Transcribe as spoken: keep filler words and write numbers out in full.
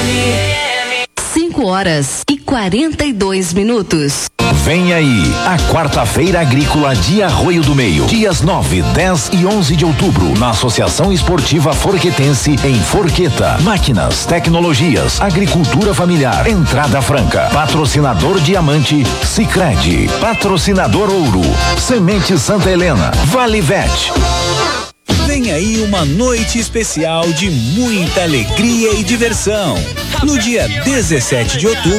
cinco horas e quarenta e dois minutos. Vem aí a quarta-feira agrícola de Arroio do Meio, dias nove, dez e onze de outubro, na Associação Esportiva Forquetense, em Forqueta. Máquinas, tecnologias, agricultura familiar, entrada franca. Patrocinador Diamante, Sicredi. Patrocinador Ouro, Semente Santa Helena, Vale Vet. Vem aí uma noite especial de muita alegria e diversão. No dia dezessete de outubro,